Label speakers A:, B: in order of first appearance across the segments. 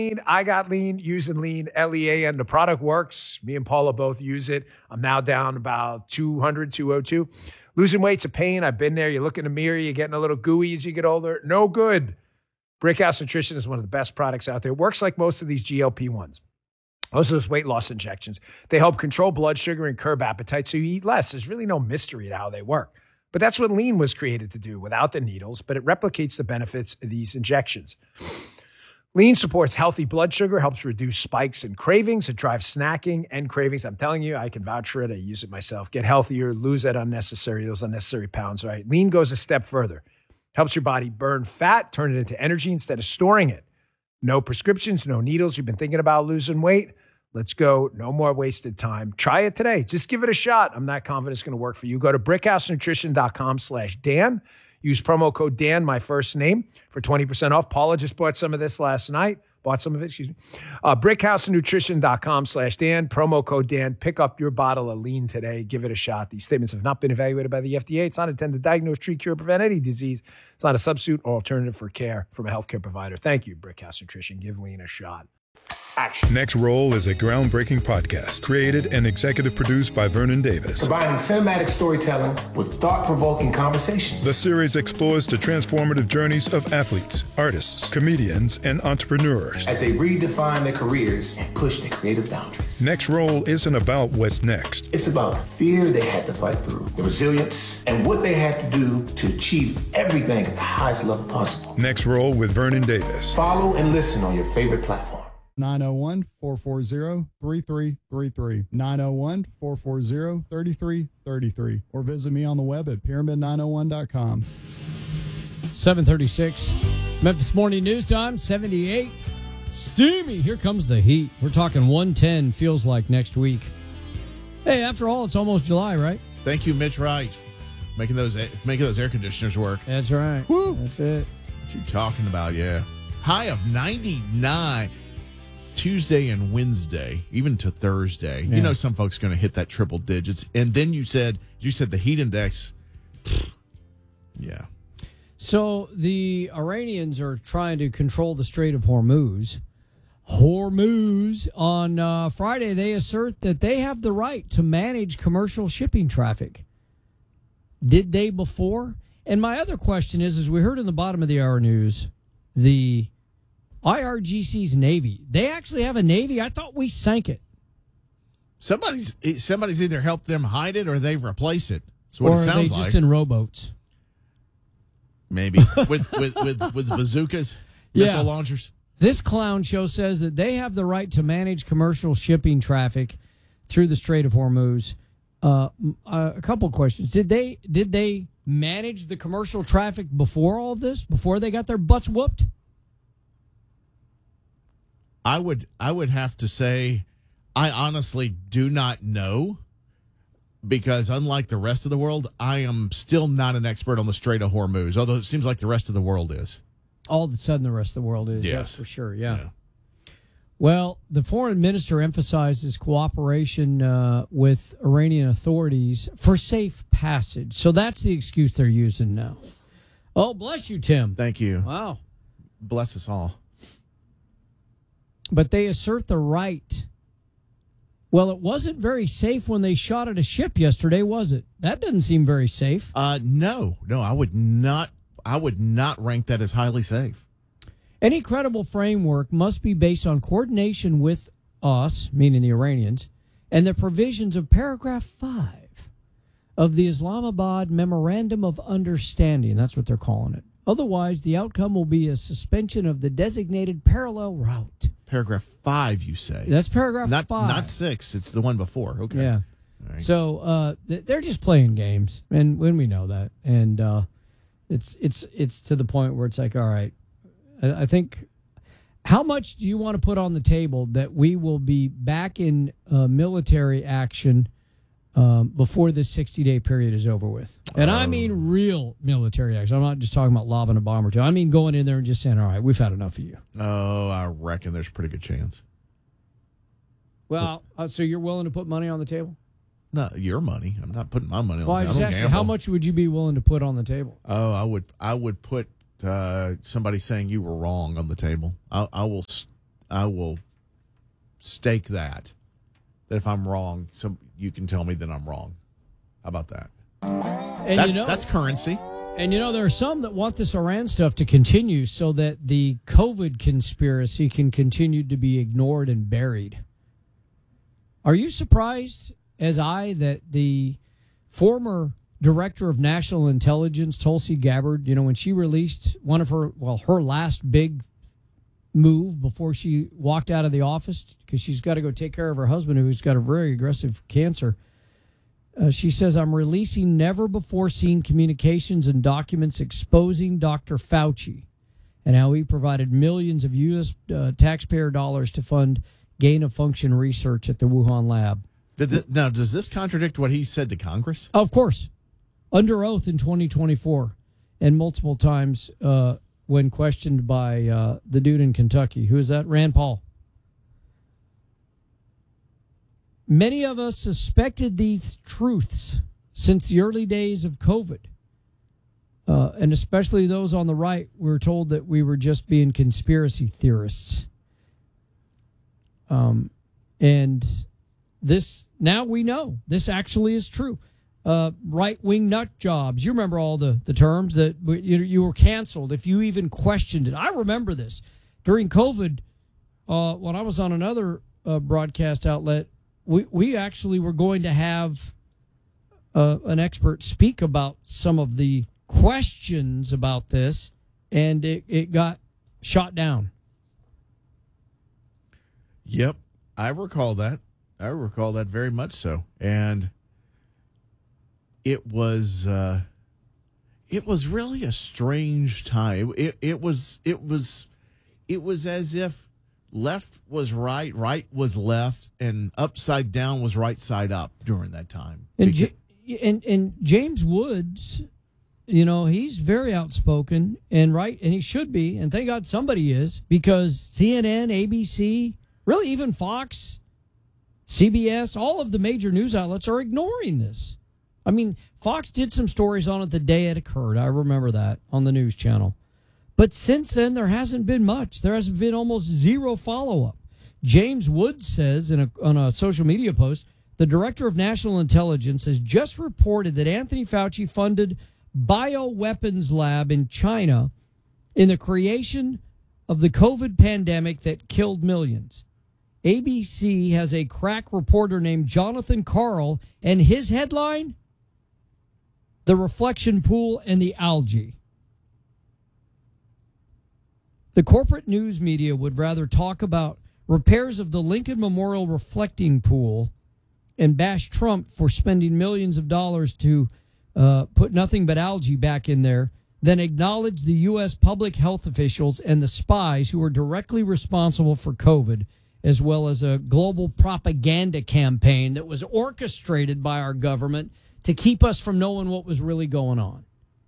A: I got lean, using lean, LEAN. The product works. Me and Paula both use it. I'm now down about 202. Losing weight's a pain. I've been there. You look in the mirror, you're getting a little gooey as you get older. No good. Brickhouse Nutrition is one of the best products out there. It works like most of these GLP-1s. Most of those weight loss injections. They help control blood sugar and curb appetite so you eat less. There's really no mystery to how they work. But that's what lean was created to do without the needles, but it replicates the benefits of these injections. Lean supports healthy blood sugar, helps reduce spikes and cravings. It drives snacking and cravings. I'm telling you, I can vouch for it. I use it myself. Get healthier, lose those unnecessary pounds, right? Lean goes a step further. Helps your body burn fat, turn it into energy instead of storing it. No prescriptions, no needles. You've been thinking about losing weight? Let's go. No more wasted time. Try it today. Just give it a shot. I'm not confident it's going to work for you. Go to brickhousenutrition.com/Dan. Use promo code Dan, my first name, for 20% off. Paula just bought some of this last night. Brickhousenutrition.com/Dan. Promo code Dan. Pick up your bottle of lean today. Give it a shot. These statements have not been evaluated by the FDA. It's not intended to diagnose, treat, cure, prevent any disease. It's not a substitute or alternative for care from a healthcare provider. Thank you, Brickhouse Nutrition. Give lean a shot.
B: Action. Next Roll is a groundbreaking podcast created and executive produced by Vernon Davis.
C: Combining cinematic storytelling with thought-provoking conversations.
B: The series explores the transformative journeys of athletes, artists, comedians, and entrepreneurs
C: as they redefine their careers and push their creative boundaries.
B: Next Roll isn't about what's next.
C: It's about the fear they had to fight through, the resilience, and what they had to do to achieve everything at the highest level possible.
B: Next Roll with Vernon Davis.
C: Follow and listen on your favorite platform.
D: 901-440-3333. 901-440-3333. Or visit me on the web at pyramid901.com.
E: 7:36. Memphis Morning News Time, 78. Steamy. Here comes the heat. We're talking 110 feels like next week. Hey, after all, it's almost July, right?
F: Thank you, Mitch Wright, making those air conditioners work.
E: That's right.
F: Woo.
E: That's it.
F: What you talking about? Yeah. High of 99 Tuesday and Wednesday, even to Thursday. Yeah. You know, some folks going to hit that triple digits. And then you said the heat index. Yeah.
E: So the Iranians are trying to control the Strait of Hormuz. On Friday, they assert that they have the right to manage commercial shipping traffic. Did they before? And my other question is, as we heard in the bottom of the hour news, the IRGC's Navy, they actually have a Navy? I thought we sank it.
F: Somebody's either helped them hide it or they've replaced it. That's what
E: or
F: it sounds
E: are they
F: like.
E: just in rowboats?
F: Maybe with bazookas, missile launchers.
E: This clown show says that they have the right to manage commercial shipping traffic through the Strait of Hormuz. A couple questions. Did they manage the commercial traffic before all of this? Before they got their butts whooped?
F: I would have to say I honestly do not know, because unlike the rest of the world, I am still not an expert on the Strait of Hormuz, although it seems like the rest of the world is.
E: All of a sudden, the rest of the world is.
F: Yes.
E: That's for sure, yeah. Well, the foreign minister emphasizes cooperation with Iranian authorities for safe passage. So that's the excuse they're using now. Oh, bless you, Tim.
F: Thank you.
E: Wow.
F: Bless us all.
E: But they assert the right. Well, it wasn't very safe when they shot at a ship yesterday, was it? That doesn't seem very safe.
F: No, I would not rank that as highly safe.
E: Any credible framework must be based on coordination with us, meaning the Iranians, and the provisions of paragraph 5 of the Islamabad Memorandum of Understanding. That's what they're calling it. Otherwise, the outcome will be a suspension of the designated parallel route.
F: Paragraph 5, you say?
E: That's paragraph 5.
F: Not 6. It's the one before. Okay.
E: Yeah.
F: Right.
E: So they're just playing games, and when we know that, and it's to the point where it's like, all right, I think, how much do you want to put on the table that we will be back in military action before this 60-day period is over with? And I mean real military action. I'm not just talking about lobbing a bomb or two. I mean going in there and just saying, all right, we've had enough of you.
F: Oh, I reckon there's a pretty good chance.
E: Well, so you're willing to put money on the table?
F: No, your money. I'm not putting my money on
E: the table.
F: I
E: just asked you, how much would you be willing to put on the table?
F: Oh, I would put somebody saying you were wrong on the table. I I will stake that if I'm wrong, so you can tell me that I'm wrong. How about that?
E: And
F: That's currency.
E: And there are some that want this Iran stuff to continue so that the COVID conspiracy can continue to be ignored and buried. Are you surprised, as I, that the former director of national intelligence, Tulsi Gabbard, when she released one of her last big move before she walked out of the office, because she's got to go take care of her husband who's got a very aggressive cancer. She says, I'm releasing never-before-seen communications and documents exposing Dr. Fauci and how he provided millions of U.S. Taxpayer dollars to fund gain-of-function research at the Wuhan lab.
F: Now, does this contradict what he said to Congress?
E: Of course. Under oath in 2024 and multiple times when questioned by the dude in Kentucky. Who is that? Rand Paul. Many of us suspected these truths since the early days of COVID. And especially those on the right, we were told that we were just being conspiracy theorists. And this, now we know, this actually is true. Right-wing nut jobs. You remember all the terms that you were canceled if you even questioned it. I remember this. During COVID, when I was on another broadcast outlet, we actually were going to have an expert speak about some of the questions about this, and it got shot down.
F: Yep, I recall that. I recall that very much so. And it was really a strange time. It was as if left was right, right was left, and upside down was right side up during that time.
E: And James Woods, he's very outspoken and right, and he should be, and thank God somebody is, because CNN, ABC, really even Fox, CBS, all of the major news outlets are ignoring this. I mean, Fox did some stories on it the day it occurred. I remember that on the news channel. But since then, there hasn't been much. There hasn't been almost zero follow-up. James Woods says on a social media post, the director of national intelligence has just reported that Anthony Fauci funded bioweapons lab in China in the creation of the COVID pandemic that killed millions. ABC has a crack reporter named Jonathan Karl, and his headline, The Reflection Pool and the Algae. The corporate news media would rather talk about repairs of the Lincoln Memorial reflecting pool and bash Trump for spending millions of dollars to put nothing but algae back in there than acknowledge the U.S. public health officials and the spies who are directly responsible for COVID, as well as a global propaganda campaign that was orchestrated by our government to keep us from knowing what was really going on.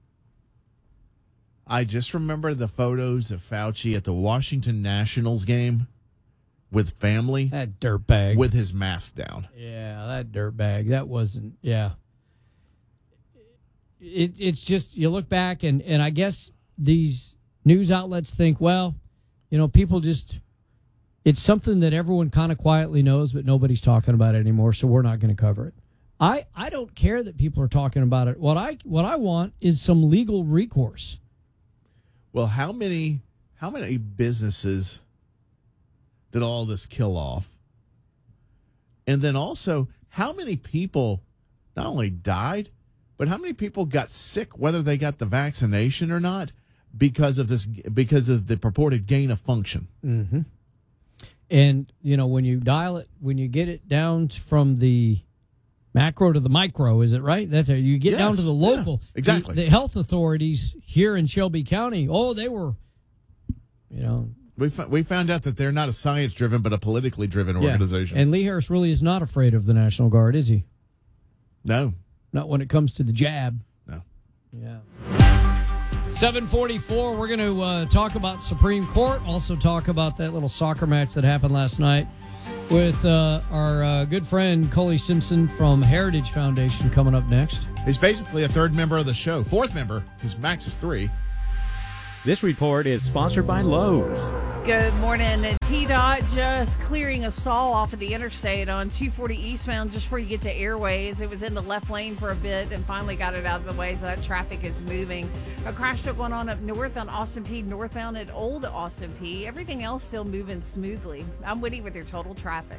F: I just remember the photos of Fauci at the Washington Nationals game with family.
E: That dirtbag.
F: With his mask down.
E: Yeah, that dirtbag. That wasn't, yeah. It's just, you look back, and I guess these news outlets think, well, people just, it's something that everyone kind of quietly knows, but nobody's talking about it anymore, so we're not going to cover it. I don't care that people are talking about it. What I want is some legal recourse.
F: Well, how many businesses did all this kill off? And then also, how many people not only died, but how many people got sick, whether they got the vaccination or not, because of the purported gain of function?
E: Mm-hmm. And, when you dial it, when you get it down from the macro to the micro, is it right? That's how you get down to the local.
F: Yeah, exactly.
E: The health authorities here in Shelby County, they were,
F: We found out that they're not a science-driven, but a politically-driven organization.
E: And Lee Harris really is not afraid of the National Guard, is he?
F: No.
E: Not when it comes to the jab.
F: No.
E: Yeah. 7:44, we're going to talk about Supreme Court, also talk about that little soccer match that happened last night with our good friend Coley Simpson from Heritage Foundation coming up next.
F: He's basically a third member of the show. Fourth member, because Max is 3.
G: This report is sponsored by Lowe's. Good morning. T-Dot just clearing a stall off of the interstate on 240 eastbound just before you get to Airways. It was in the left lane for a bit and finally got it out of the way, so that traffic is moving. A crash still going on up north on Austin P, northbound at Old Austin P. Everything else still moving smoothly. I'm Woody with your total traffic.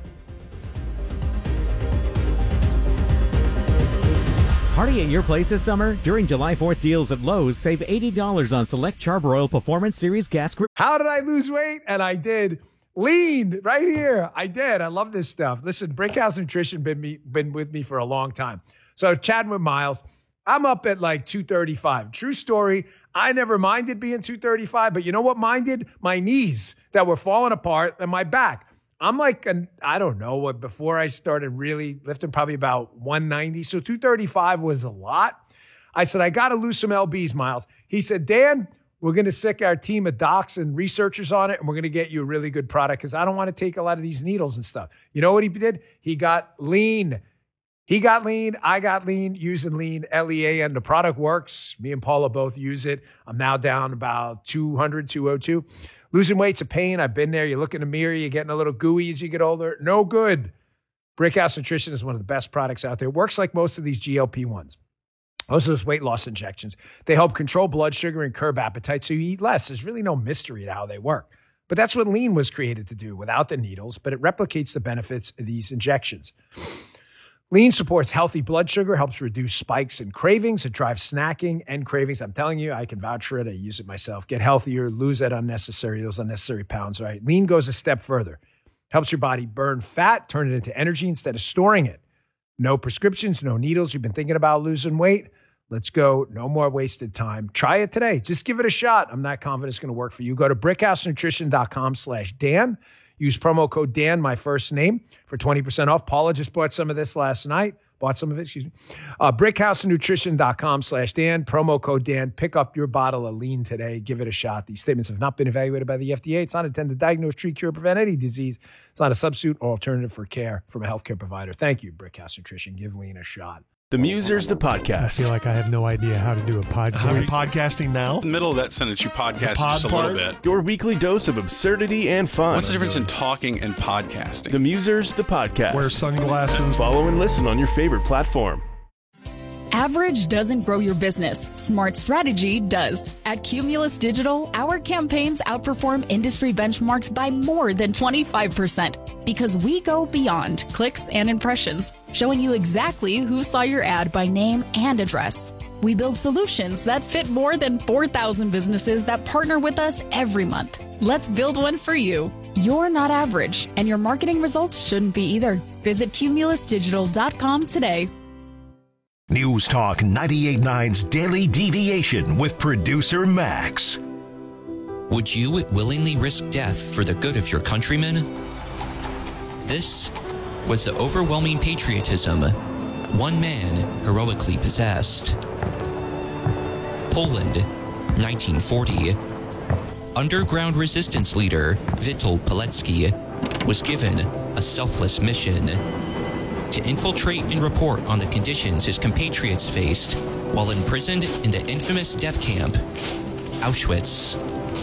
H: Party at your place this summer? During July 4th deals at Lowe's, save $80 on select Charbroil Performance Series gas.
A: How did I lose weight? And I did. Lean right here. I did. I love this stuff. Listen, Brickhouse Nutrition been with me for a long time. So chatting with Miles, I'm up at like 235. True story. I never minded being 235, but you know what minded? My knees that were falling apart and my back. I'm like, I don't know what, before I started really lifting, probably about 190. So 235 was a lot. I said, I got to lose some LBs, Miles. He said, Dan, we're going to sick our team of docs and researchers on it, and we're going to get you a really good product because I don't want to take a lot of these needles and stuff. You know what he did? He got lean. He got lean. I got lean using Lean, L-E-A-N. The product works. Me and Paula both use it. I'm now down about 200, 202. Losing weight's a pain. I've been there. You look in the mirror, you're getting a little gooey as you get older. No good. Brickhouse Nutrition is one of the best products out there. It works like most of these GLP-1s. Most of those weight loss injections. They help control blood sugar and curb appetite so you eat less. There's really no mystery to how they work. But that's what Lean was created to do without the needles, but it replicates the benefits of these injections. Lean supports healthy blood sugar, helps reduce spikes and cravings. It drives snacking and cravings. I'm telling you, I can vouch for it. I use it myself. Get healthier, lose those unnecessary pounds, right? Lean goes a step further. Helps your body burn fat, turn it into energy instead of storing it. No prescriptions, no needles. You've been thinking about losing weight? Let's go. No more wasted time. Try it today. Just give it a shot. I'm not confident it's going to work for you. Go to brickhousenutrition.com/Dan. Use promo code Dan, my first name, for 20% off. Paula just bought some of this last night. Brickhousenutrition.com/Dan. Promo code Dan. Pick up your bottle of Lean today. Give it a shot. These statements have not been evaluated by the FDA. It's not intended to diagnose, treat, cure, prevent any disease. It's not a substitute or alternative for care from a healthcare provider. Thank you, Brickhouse Nutrition. Give Lean a shot.
I: The Musers, the podcast.
J: I feel like I have no idea how to do a podcast.
I: Are we podcasting now?
K: In the middle of that sentence, you podcast just a little bit.
I: Your weekly dose of absurdity and fun.
K: What's the difference in talking and podcasting?
I: The Musers, the podcast.
J: Wear sunglasses.
I: Follow and listen on your favorite platform.
L: Average doesn't grow your business. Smart strategy does. At Cumulus Digital, our campaigns outperform industry benchmarks by more than 25% because we go beyond clicks and impressions, showing you exactly who saw your ad by name and address. We build solutions that fit more than 4,000 businesses that partner with us every month. Let's build one for you. You're not average, and your marketing results shouldn't be either. Visit cumulusdigital.com today.
M: News Talk 98.9's Daily Deviation with producer Max.
N: Would you willingly risk death for the good of your countrymen? This was the overwhelming patriotism one man heroically possessed. Poland, 1940. Underground resistance leader Witold Pilecki was given a selfless mission to infiltrate and report on the conditions his compatriots faced while imprisoned in the infamous death camp, Auschwitz.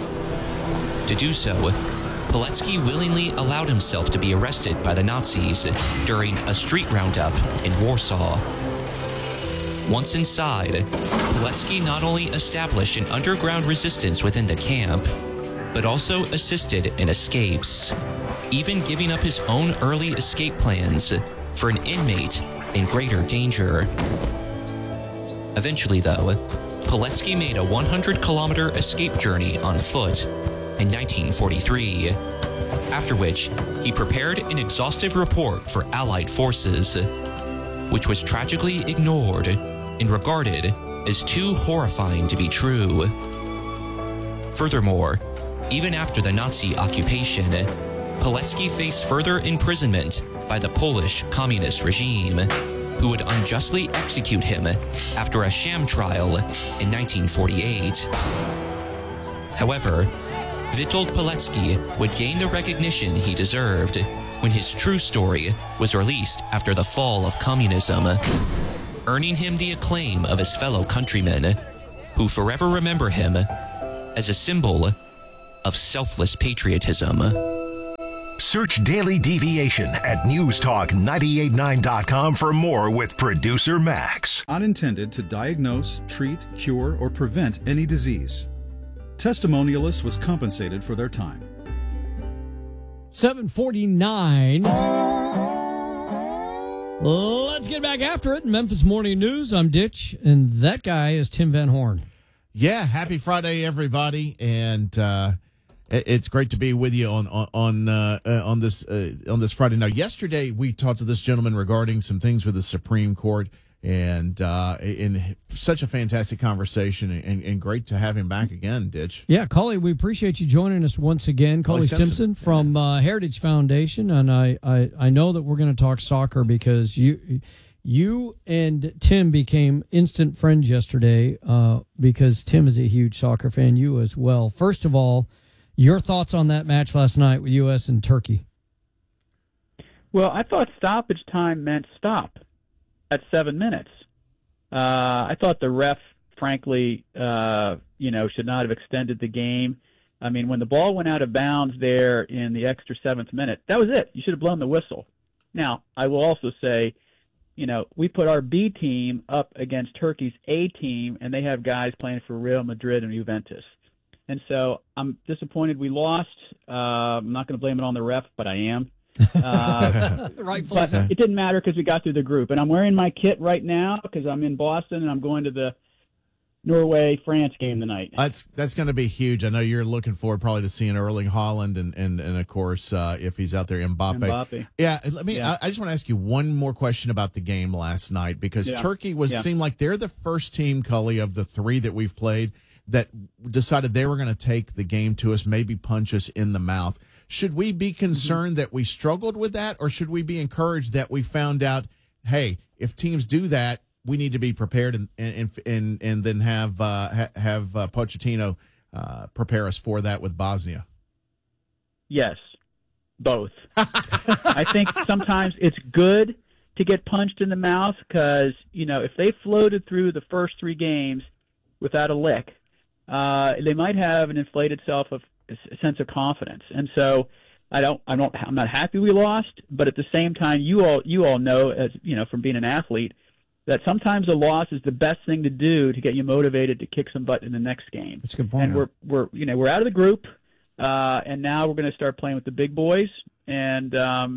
N: To do so, Pilecki willingly allowed himself to be arrested by the Nazis during a street roundup in Warsaw. Once inside, Pilecki not only established an underground resistance within the camp, but also assisted in escapes, even giving up his own early escape plans for an inmate in greater danger. Eventually, though, Pilecki made a 100-kilometer escape journey on foot in 1943, after which he prepared an exhaustive report for Allied forces, which was tragically ignored and regarded as too horrifying to be true. Furthermore, even after the Nazi occupation, Pilecki faced further imprisonment by the Polish communist regime, who would unjustly execute him after a sham trial in 1948. However, Witold Pilecki would gain the recognition he deserved when his true story was released after the fall of communism, earning him the acclaim of his fellow countrymen, who forever remember him as a symbol of selfless patriotism.
M: Search Daily Deviation at newstalk989.com for more with producer Max.
O: Unintended to diagnose, treat, cure, or prevent any disease. Testimonialist was compensated for their time.
E: 7:49. Let's get back after it. Memphis Morning News. I'm Ditch, and that guy is Tim Van Horn.
F: Yeah, happy Friday, everybody, and it's great to be with you on this Friday. Now, yesterday we talked to this gentleman regarding some things with the Supreme Court, and in such a fantastic conversation, and great to have him back again, Ditch.
E: Yeah, Cauley, we appreciate you joining us once again. Cauley Stimson from Heritage Foundation, and I know that we're going to talk soccer because you and Tim became instant friends yesterday because Tim is a huge soccer fan, you as well. First of all, your thoughts on that match last night with U.S. and Turkey?
P: Well, I thought stoppage time meant stop at 7 minutes. I thought the ref, frankly, should not have extended the game. I mean, when the ball went out of bounds there in the extra 7th minute, that was it. You should have blown the whistle. Now, I will also say, we put our B team up against Turkey's A team, and they have guys playing for Real Madrid and Juventus. And so I'm disappointed we lost. I'm not going to blame it on the ref, but I am.
E: Rightfully so.
P: It didn't matter because we got through the group. And I'm wearing my kit right now because I'm in Boston, and I'm going to the Norway-France game tonight.
F: That's going to be huge. I know you're looking forward probably to seeing Erling Haaland and of course, if he's out there, Mbappe. Yeah, I just want to ask you one more question about the game last night because Turkey seemed like they're the first team, Cully, of the three that we've played that decided they were going to take the game to us, maybe punch us in the mouth. Should we be concerned that we struggled with that, or should we be encouraged that we found out, hey, if teams do that, we need to be prepared and then have Pochettino prepare us for that with Bosnia?
P: Yes, both. I think sometimes it's good to get punched in the mouth because, if they floated through the first 3 games without a lick, they might have an inflated sense of confidence. And so I'm not happy we lost, but at the same time, you all know, as from being an athlete, that sometimes a loss is the best thing to do to get you motivated to kick some butt in the next game.
E: That's a good point.
P: And we're out of the group, and now we're going to start playing with the big boys. And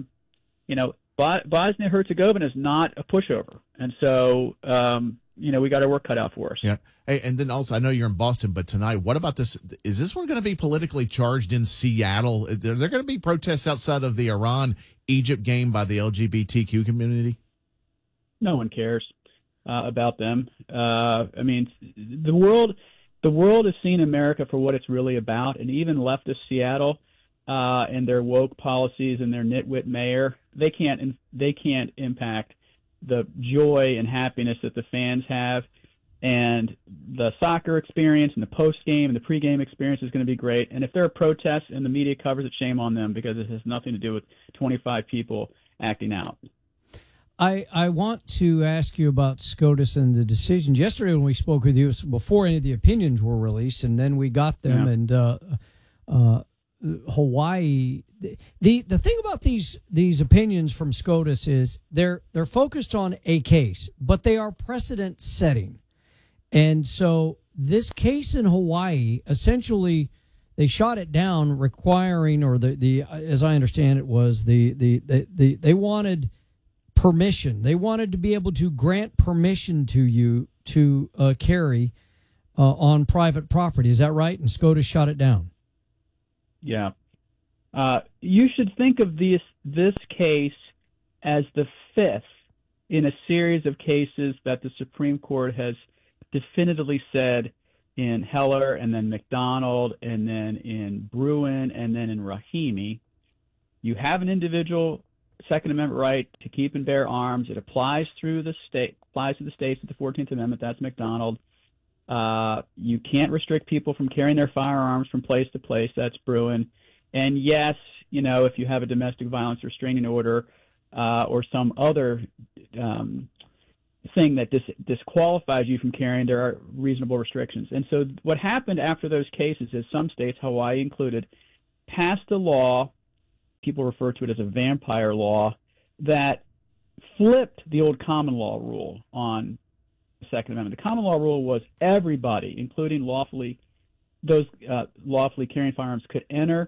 P: Bosnia-Herzegovina is not a pushover, and so we got our work cut out for us.
F: Yeah. Hey, and then also, I know you're in Boston, but tonight, what about this? Is this one going to be politically charged in Seattle? Are there going to be protests outside of the Iran-Egypt game by the LGBTQ community?
P: No one cares about them. The world has seen America for what it's really about, and even leftist Seattle and their woke policies and their nitwit mayor, they can't impact the joy and happiness that the fans have. And the soccer experience and the post-game and the pre-game experience is going to be great. And if there are protests and the media covers it, shame on them because it has nothing to do with 25 people acting out.
E: I want to ask you about SCOTUS and the decisions. Yesterday when we spoke with you, before any of the opinions were released, and then we got them, and Hawaii. The thing about these opinions from SCOTUS is they're focused on a case, but they are precedent setting. And so this case in Hawaii, essentially, they shot it down, requiring, or the as I understand it was they wanted permission. They wanted to be able to grant permission to you to carry on private property. Is that right? And SCOTUS shot it down.
P: Yeah. You should think of this case as the 5th in a series of cases that the Supreme Court has definitively said in Heller and then McDonald and then in Bruin and then in Rahimi. You have an individual Second Amendment right to keep and bear arms. It applies to the states with the 14th Amendment. That's McDonald. You can't restrict people from carrying their firearms from place to place. That's Bruin. And yes, if you have a domestic violence restraining order or some other thing that disqualifies you from carrying. There are reasonable restrictions. And so what happened after those cases is some states, Hawaii included, passed a law, people refer to it as a vampire law, that flipped the old common law rule on the Second Amendment. The common law rule was everybody, including lawfully carrying firearms, could enter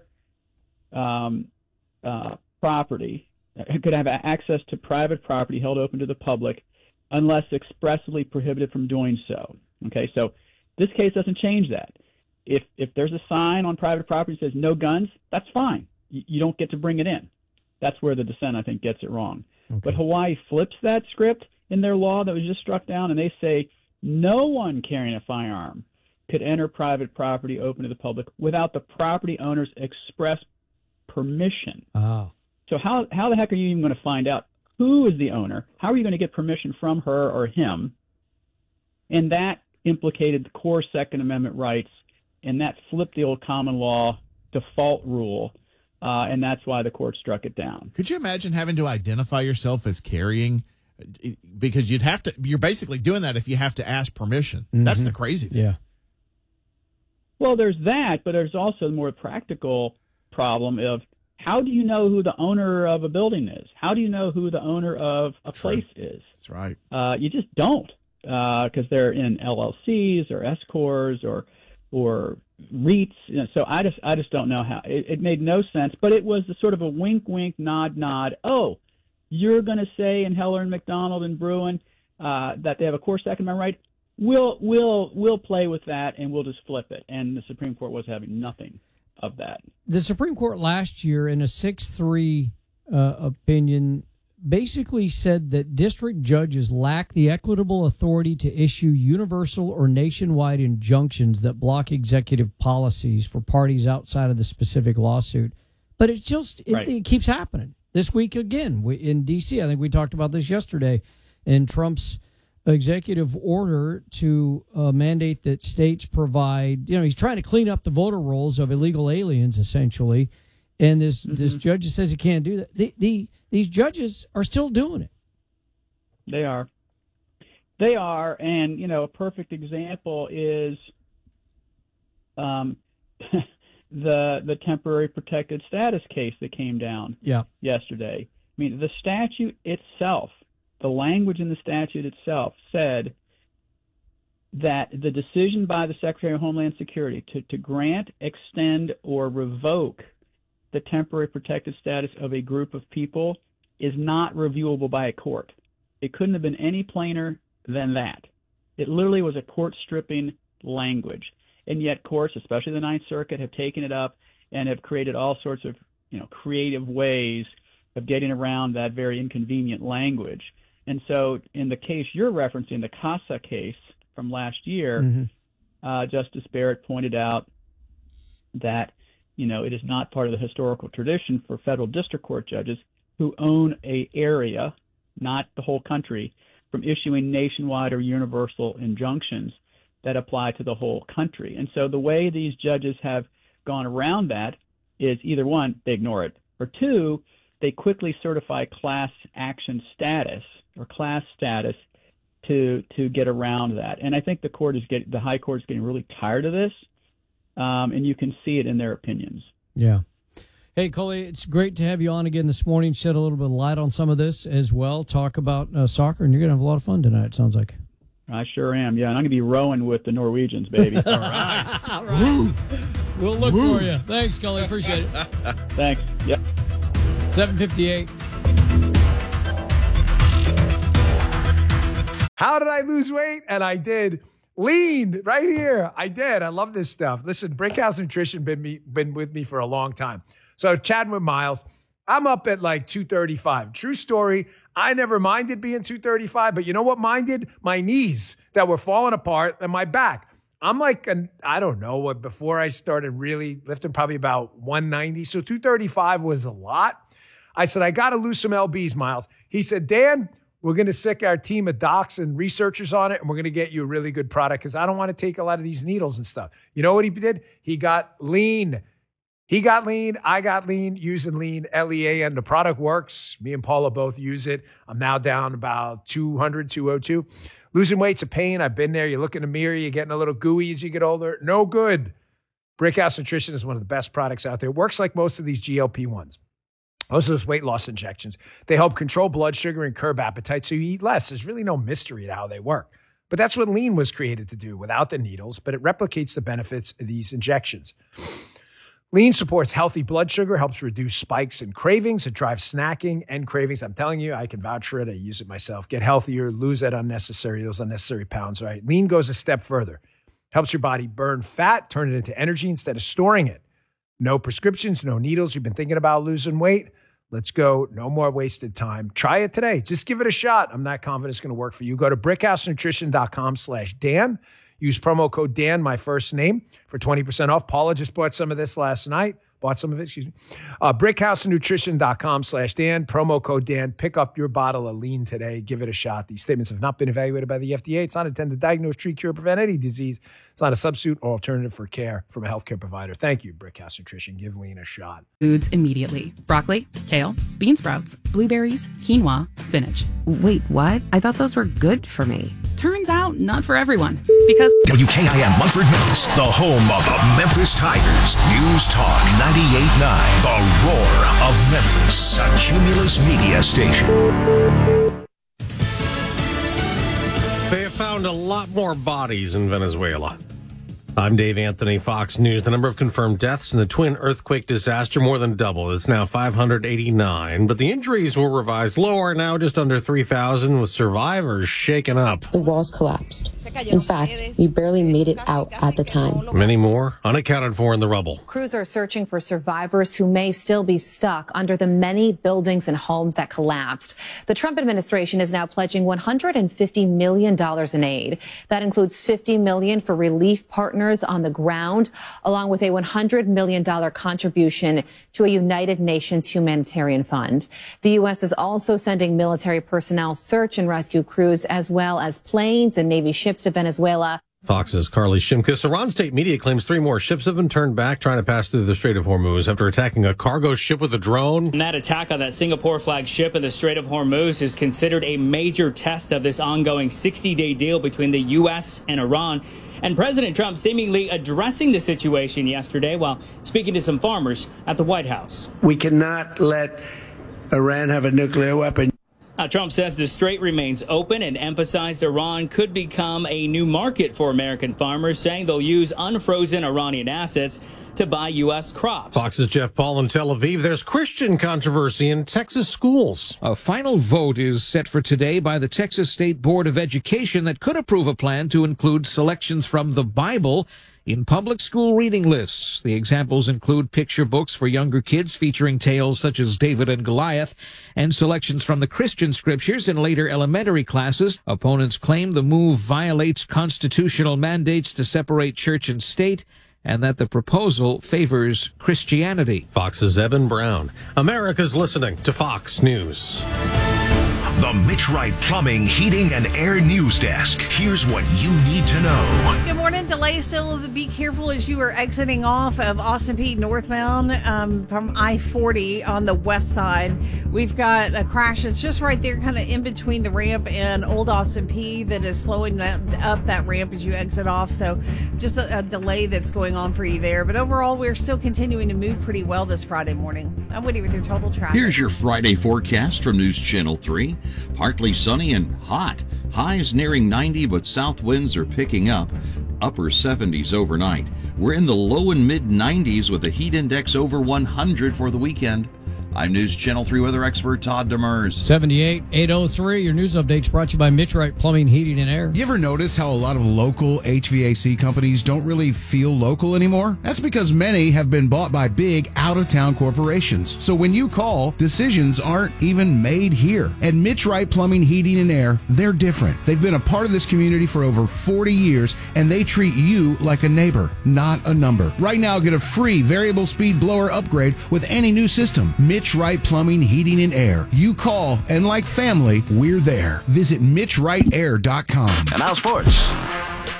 P: property, could have access to private property held open to the public unless expressly prohibited from doing so. Okay, so this case doesn't change that. If there's a sign on private property that says no guns, that's fine. You don't get to bring it in. That's where the dissent, I think, gets it wrong. Okay. But Hawaii flips that script in their law that was just struck down, and they say no one carrying a firearm could enter private property open to the public without the property owner's express permission.
E: Oh.
P: So how the heck are you even going to find out who is the owner? How are you going to get permission from her or him? And that implicated the core Second Amendment rights, and that flipped the old common law default rule, and that's why the court struck it down.
F: Could you imagine having to identify yourself as carrying? Because you're basically doing that if you have to ask permission. Mm-hmm. That's the crazy thing.
E: Yeah.
P: Well, there's that, but there's also the more practical problem of how do you know who the owner of a building is? How do you know who the owner of a place is?
F: That's right.
P: You just don't, because they're in LLCs or S corps or REITs. So I just don't know how. It made no sense, but it was sort of a wink, wink, nod, nod. Oh, you're going to say in Heller and McDonald and Bruin that they have a core Second Amendment right? We'll play with that and we'll just flip it. And the Supreme Court was having nothing of that.
E: The Supreme Court last year, in a 6-3 opinion, basically said that district judges lack the equitable authority to issue universal or nationwide injunctions that block executive policies for parties outside of the specific lawsuit. But it keeps happening. This week again in D.C., I think we talked about this yesterday, in Trump's executive order to mandate that states provide, he's trying to clean up the voter rolls of illegal aliens, essentially. And this judge says he can't do that. These judges are still doing it.
P: They are. And, a perfect example is the temporary protected status case that came down yesterday. I mean, the statute itself, the language in the statute itself said that the decision by the Secretary of Homeland Security to grant, extend, or revoke the temporary protected status of a group of people is not reviewable by a court. It couldn't have been any plainer than that. It literally was a court-stripping language. And yet courts, especially the Ninth Circuit, have taken it up and have created all sorts of creative ways of getting around that very inconvenient language. And so in the case you're referencing, the CASA case from last year, Justice Barrett pointed out that, it is not part of the historical tradition for federal district court judges who own an area, not the whole country, from issuing nationwide or universal injunctions that apply to the whole country. And so the way these judges have gone around that is either one, they ignore it, or two, they quickly certify class action status or class status to get around that. And I think the high court is getting really tired of this, and you can see it in their opinions.
E: Yeah. Hey, Coley, it's great to have you on again this morning. Shed a little bit of light on some of this as well. Talk about soccer, and you're going to have a lot of fun tonight, it sounds like.
P: I sure am, yeah. And I'm going to be rowing with the Norwegians, baby.
E: All right. All right. We'll look for you. Thanks, Coley. Appreciate it.
P: Thanks. Yep.
E: 7:58.
A: How did I lose weight? And I did. Lean right here. I did. I love this stuff. Listen, Brinkhouse Nutrition been with me for a long time. So chatting with Miles, I'm up at like 235. True story. I never minded being 235, but you know what minded? My knees that were falling apart and my back. I'm like, I don't know what, before I started really lifting, probably about 190. So 235 was a lot. I said, I got to lose some LBs, Miles. He said, Dan, we're going to sick our team of docs and researchers on it, and we're going to get you a really good product because I don't want to take a lot of these needles and stuff. You know what he did? He got Lean. He got lean. I got lean using Lean LEAN. The product works. Me and Paula both use it. I'm now down about 200, 202. Losing weight's a pain. I've been there. You look in the mirror. You're getting a little gooey as you get older. No good. Brickhouse Nutrition is one of the best products out there. It works like most of these GLP-1s. Most of those weight loss injections. They help control blood sugar and curb appetite so you eat less. There's really no mystery to how they work. But that's what Lean was created to do without the needles, but it replicates the benefits of these injections. Lean supports healthy blood sugar, helps reduce spikes and cravings. It drives snacking and cravings. I'm telling you, I can vouch for it. I use it myself. Get healthier, lose those unnecessary pounds, right? Lean goes a step further. Helps your body burn fat, turn it into energy instead of storing it. No prescriptions, no needles. You've been thinking about losing weight? Let's go. No more wasted time. Try it today. Just give it a shot. I'm not confident it's going to work for you. Go to brickhousenutrition.com/Dan. Use promo code Dan, my first name, for 20% off. Paula just bought some of this last night. brickhousenutrition.com/Dan. Promo code Dan. Pick up your bottle of Lean today. Give it a shot. These statements have not been evaluated by the FDA. It's not intended to diagnose, treat, cure, prevent any disease. It's not a substitute or alternative for care from a healthcare provider. Thank you, Brickhouse Nutrition. Give Lean a shot.
Q: Foods immediately. Broccoli, kale, bean sprouts, blueberries, quinoa, spinach.
R: Wait, what? I thought those were good for me.
Q: Turns out, not for everyone. Because
M: WKIM Munford Memphis, the home of the Memphis Tigers. News Talk 98.9, the roar of Memphis, a Cumulus media station.
S: They have found a lot more bodies in Venezuela. I'm Dave Anthony, Fox News. The number of confirmed deaths in the twin earthquake disaster more than doubled. It's now 589, but the injuries were revised lower, now just under 3,000, with survivors shaken up.
T: The walls collapsed. In fact, we barely made it out at the time.
S: Many more unaccounted for in the rubble.
U: Crews are searching for survivors who may still be stuck under the many buildings and homes that collapsed. The Trump administration is now pledging $150 million in aid. That includes $50 million for relief partners on the ground, along with a $100 million contribution to a United Nations humanitarian fund. The U.S. is also sending military personnel search and rescue crews, as well as planes and Navy ships to Venezuela.
S: Fox's Carly Shimkus. Iran state media claims 3 more ships have been turned back trying to pass through the Strait of Hormuz after attacking a cargo ship with a drone.
V: And that attack on that Singapore flag ship in the Strait of Hormuz is considered a major test of this ongoing 60-day deal between the U.S. and Iran. And President Trump seemingly addressing the situation yesterday while speaking to some farmers at the White House.
W: We cannot let Iran have a nuclear weapon.
V: Trump says the strait remains open and emphasized Iran could become a new market for American farmers, saying they'll use unfrozen Iranian assets to buy U.S. crops.
S: Fox's Jeff Paul in Tel Aviv. There's Christian controversy in Texas schools.
X: A final vote is set for today by the Texas State Board of Education that could approve a plan to include selections from the Bible in public school reading lists. The examples include picture books for younger kids featuring tales such as David and Goliath, and selections from the Christian scriptures in later elementary classes. Opponents claim the move violates constitutional mandates to separate church and state, and that the proposal favors Christianity.
S: Fox's Evan Brown. America's listening to Fox News.
M: The Mitch Wright Plumbing, Heating, and Air News Desk. Here's what you need to know.
G: Good morning. Delay still. Be careful as you are exiting off of Austin Peay northbound from I-40 on the west side. We've got a crash that's just right there, kind of in between the ramp and Old Austin Peay, that is slowing up that ramp as you exit off. So just a delay that's going on for you there. But overall, we're still continuing to move pretty well this Friday morning. I'm Woody with your total traffic.
Y: Here's your Friday forecast from News Channel 3. Partly sunny and hot. Highs nearing 90, but south winds are picking up. Upper 70s overnight. We're in the low and mid 90s with a heat index over 100 for the weekend. I'm News Channel 3 weather expert Todd Demers.
E: 78-803. Your news updates brought to you by Mitch Wright Plumbing, Heating, and Air.
Z: You ever notice how a lot of local HVAC companies don't really feel local anymore? That's because many have been bought by big out-of-town corporations. So when you call, decisions aren't even made here. At Mitch Wright Plumbing, Heating, and Air, they're different. They've been a part of this community for over 40 years, and they treat you like a neighbor, not a number. Right now, get a free variable speed blower upgrade with any new system. Mitch Wright Plumbing, Heating, and Air. You call, and like family, we're there. Visit MitchWrightAir.com.
M: And now sports.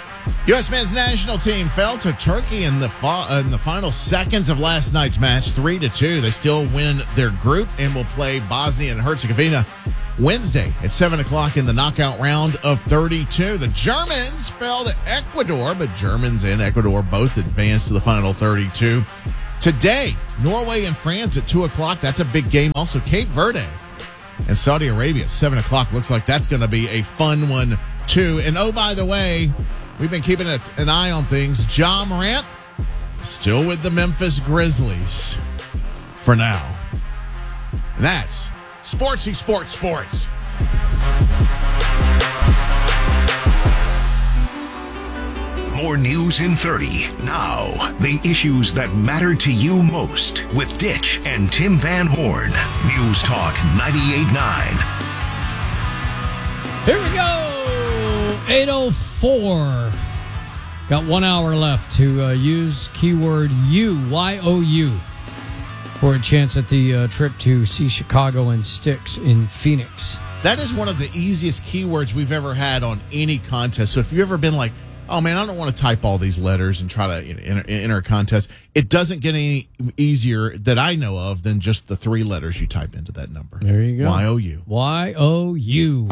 F: U.S. men's national team fell to Turkey in the final seconds of last night's match, 3-2. They still win their group and will play Bosnia and Herzegovina Wednesday at 7 o'clock in the knockout round of 32. The Germans fell to Ecuador, but Germans and Ecuador both advanced to the final 32. Today, Norway and France at 2 o'clock. That's a big game. Also, Cape Verde and Saudi Arabia at 7 o'clock. Looks like that's going to be a fun one, too. And, oh, by the way, we've been keeping an eye on things. Ja Morant still with the Memphis Grizzlies for now. And that's Sportsy Sports.
M: More news in 30. Now, the issues that matter to you most with Ditch and Tim Van Horn. News Talk 98.9.
E: Here we go. 8:04. Got 1 hour left to use keyword U, Y-O-U, for a chance at the trip to see Chicago and Styx in Phoenix.
F: That is one of the easiest keywords we've ever had on any contest. So if you've ever been like, oh man, I don't want to type all these letters and try to enter a contest, it doesn't get any easier that I know of than just the 3 letters you type into that number.
E: There you go.
F: Y-O-U.
E: Y-O-U.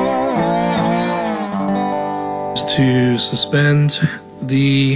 B: To suspend the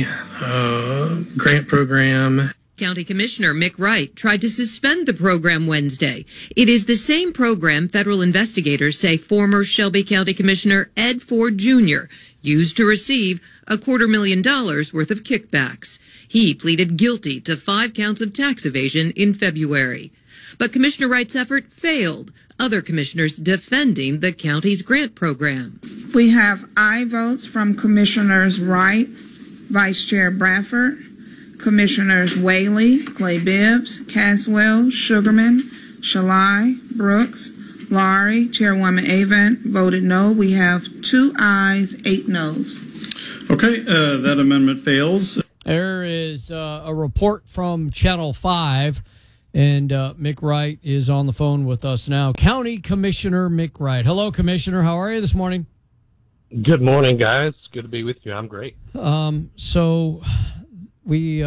B: grant program.
C: County Commissioner Mick Wright tried to suspend the program Wednesday. It is the same program federal investigators say former Shelby County Commissioner Ed Ford Jr. used to receive $250,000 worth of kickbacks. He pleaded guilty to 5 counts of tax evasion in February. But Commissioner Wright's effort failed. Other commissioners defending the county's grant program.
D: We have aye votes from Commissioners Wright, Vice Chair Bradford, Commissioners Whaley, Clay Bibbs, Caswell, Sugarman, Shalai, Brooks, Laurie, Chairwoman Avent voted no. We have 2 ayes, 8 noes.
O: Okay, that amendment fails.
E: There is a report from Channel 5, and Mick Wright is on the phone with us now. County Commissioner Mick Wright. Hello, Commissioner. How are you this morning?
H: Good morning, guys. Good to be with you. I'm great.
E: So we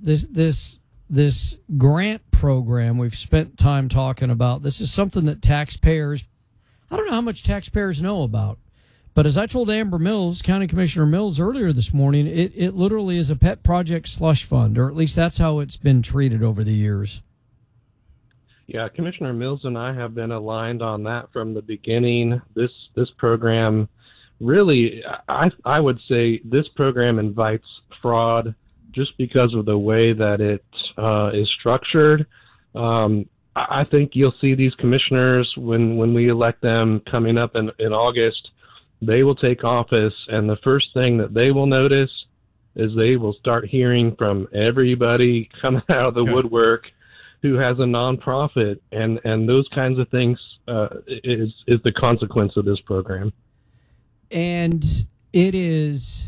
E: this grant program we've spent time talking about. This is something that taxpayers, I don't know how much taxpayers know about, but as I told Amber Mills, County Commissioner Mills, earlier this morning, it literally is a pet project slush fund, or at least that's how it's been treated over the years.
H: Yeah, Commissioner Mills and I have been aligned on that from the beginning. This program really, I would say this program invites fraud just because of the way that it is structured. I think you'll see these commissioners when we elect them coming up in August. They will take office, and the first thing that they will notice is they will start hearing from everybody coming out of the woodwork who has a nonprofit, and those kinds of things is the consequence of this program.
E: And it's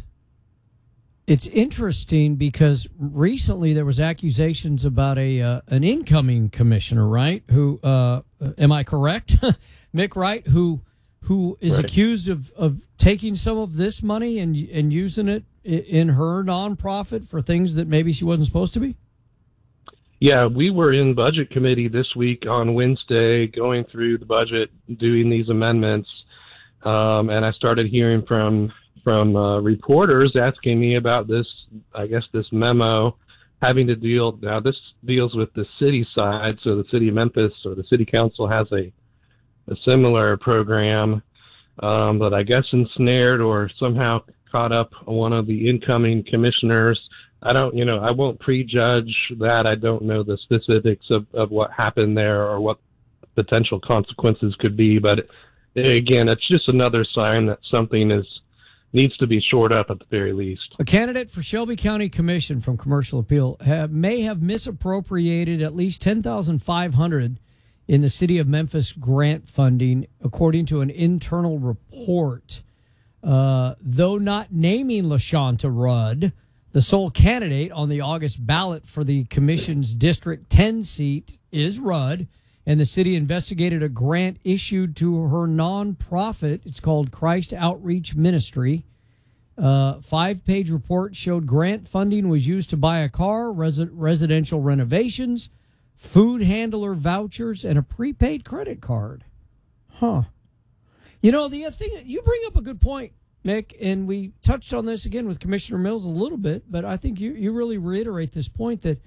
E: interesting because recently there was accusations about an incoming commissioner, right? Who am I correct? Mick Wright, who is accused of taking some of this money and using it in her nonprofit for things that maybe she wasn't supposed to be?
H: Yeah, we were in budget committee this week on Wednesday going through the budget, doing these amendments, and I started hearing from reporters asking me about this memo having to deal, now this deals with the city side, so the city of Memphis or the city council has a similar program, but I guess ensnared or somehow caught up one of the incoming commissioners. I won't prejudge that. I don't know the specifics of what happened there or what potential consequences could be, but again, it's just another sign that something needs to be shored up at the very least.
E: A candidate for Shelby County Commission from Commercial Appeal may have misappropriated at least $10,500 in the city of Memphis grant funding, according to an internal report. Though not naming LaShonta Rudd, the sole candidate on the August ballot for the commission's District 10 seat is Rudd, and the city investigated a grant issued to her nonprofit. It's called Christ Outreach Ministry. 5-page report showed grant funding was used to buy a car, residential renovations, food handler vouchers, and a prepaid credit card. Huh. You know, the thing, you bring up a good point, Mick, and we touched on this again with Commissioner Mills a little bit, but I think you really reiterate this point that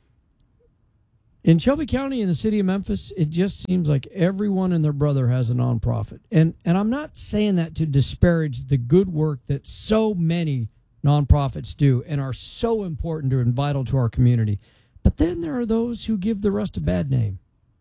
E: in Shelby County and the city of Memphis, it just seems like everyone and their brother has a nonprofit. And I'm not saying that to disparage the good work that so many nonprofits do and are so important and vital to our community. But then there are those who give the rest a bad name.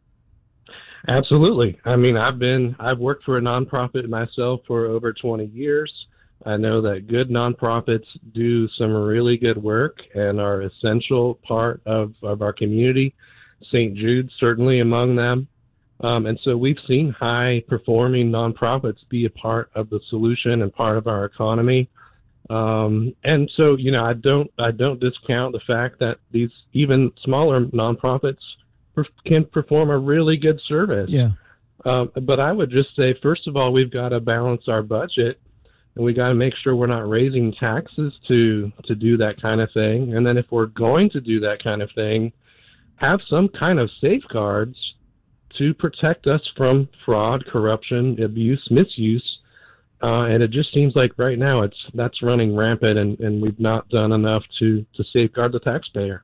H: Absolutely. I mean, I've worked for a nonprofit myself for over 20 years. I know that good nonprofits do some really good work and are an essential part of our community. St. Jude certainly among them. And so we've seen high-performing nonprofits be a part of the solution and part of our economy. And so, you know, I don't discount the fact that these even smaller nonprofits can perform a really good service.
E: Yeah.
H: But I would just say, first of all, we've got to balance our budget, and we got to make sure we're not raising taxes to do that kind of thing. And then if we're going to do that kind of thing, have some kind of safeguards to protect us from fraud, corruption, abuse, misuse. And it just seems like right now that's running rampant, and we've not done enough to safeguard the taxpayer.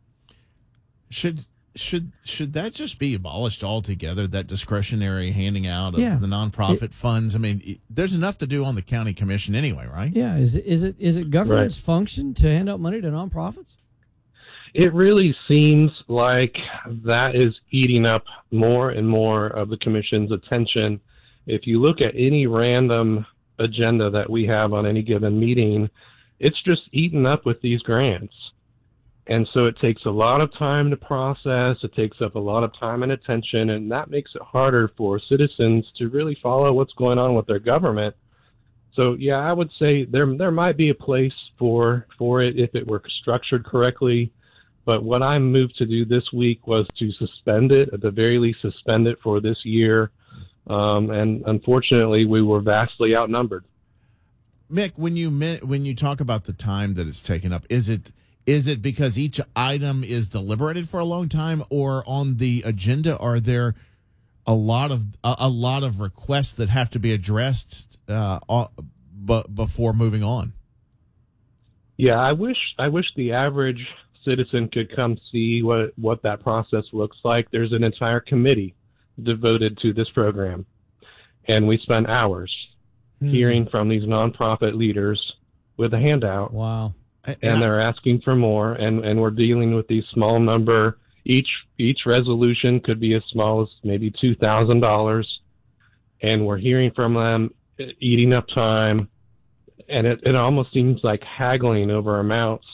F: Should that just be abolished altogether, that discretionary handing out of the nonprofit funds? I mean, there's enough to do on the county commission anyway, right?
E: Yeah. Is it government's function to hand out money to nonprofits?
H: It really seems like that is eating up more and more of the commission's attention. If you look at any random agenda that we have on any given meeting, it's just eaten up with these grants. And so it takes a lot of time to process. It takes up a lot of time and attention, and that makes it harder for citizens to really follow what's going on with their government. So, yeah, I would say there might be a place for it if it were structured correctly. But what I moved to do this week was to suspend it, at the very least suspend it for this year. And unfortunately, we were vastly outnumbered.
F: Mick, when you talk about the time that it's taken up, is it because each item is deliberated for a long time, or on the agenda are there a lot of requests that have to be addressed before moving on?
H: Yeah, I wish the average citizen could come see what that process looks like. There's an entire committee devoted to this program, and we spent hours hearing from these nonprofit leaders with a handout.
E: Wow.
H: And they're asking for more, and we're dealing with these small number. Each resolution could be as small as maybe $2,000, and we're hearing from them, eating up time, and it almost seems like haggling over amounts.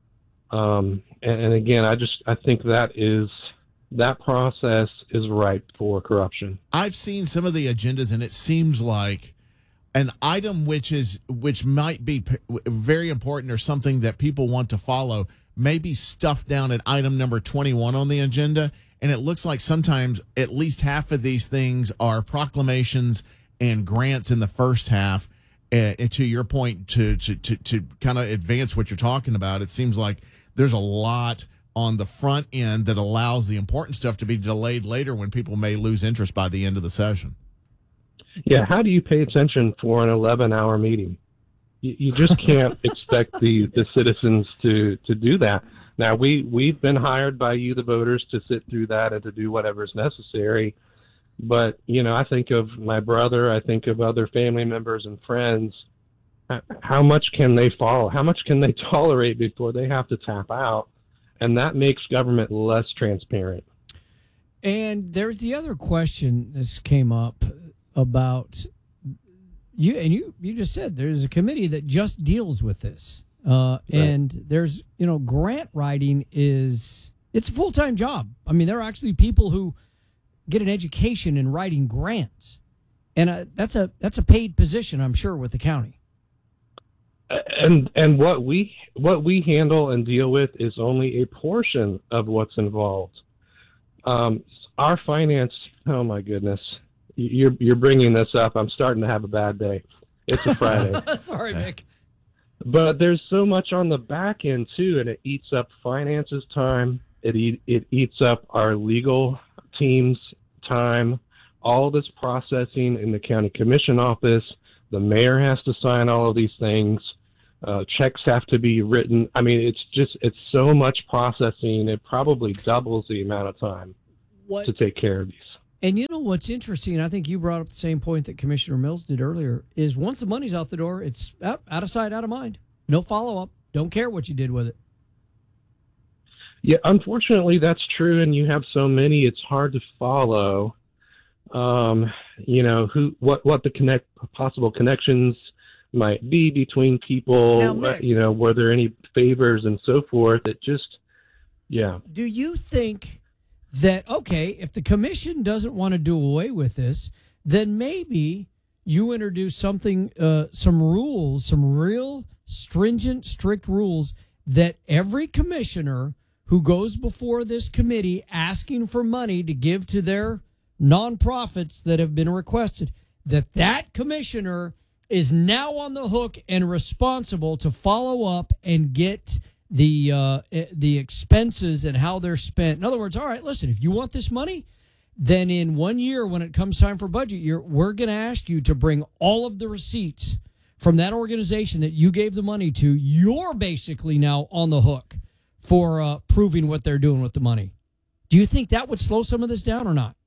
H: And again, I think that process is ripe for corruption.
F: I've seen some of the agendas, and it seems like an item which might be very important or something that people want to follow may be stuffed down at item number 21 on the agenda, and it looks like sometimes at least half of these things are proclamations and grants in the first half. To your point, to kind of advance what you're talking about, it seems like there's a lot on the front end that allows the important stuff to be delayed later when people may lose interest by the end of the session.
H: Yeah, how do you pay attention for an 11-hour meeting? You just can't expect the citizens to do that. Now, we've been hired by you, the voters, to sit through that and to do whatever's necessary. But, you know, I think of my brother, I think of other family members and friends. How much can they follow? How much can they tolerate before they have to tap out? And that makes government less transparent.
E: And there's the other question that came up about you, and you just said there's a committee that just deals with this. Right. And there's, grant writing it's a full-time job. I mean, there are actually people who get an education in writing grants. And that's a paid position, I'm sure, with the county.
H: And what we handle and deal with is only a portion of what's involved. Our finance, oh my goodness, you're bringing this up. I'm starting to have a bad day. It's a Friday.
E: Sorry, Mick.
H: But there's so much on the back end too, and it eats up finances time. It eats up our legal team's time. All this processing in the county commission office. The mayor has to sign all of these things. Checks have to be written. I mean, it's so much processing. It probably doubles the amount of time to take care of these.
E: And you know what's interesting, I think you brought up the same point that Commissioner Mills did earlier, is once the money's out the door, it's out of sight, out of mind. No follow-up. Don't care what you did with it.
H: Yeah, unfortunately, that's true, and you have so many, it's hard to follow, what the possible connections might be between people,
E: now, Mick,
H: were there any favors and so forth. It just, yeah.
E: Do you think that, okay, if the commission doesn't want to do away with this, then maybe you introduce something, some rules, some real stringent, strict rules that every commissioner who goes before this committee asking for money to give to their nonprofits that have been requested, that commissioner is now on the hook and responsible to follow up and get the expenses and how they're spent. In other words, all right, listen, if you want this money, then in 1 year when it comes time for budget year, we're going to ask you to bring all of the receipts from that organization that you gave the money to. You're basically now on the hook for proving what they're doing with the money. Do you think that would slow some of this down or not?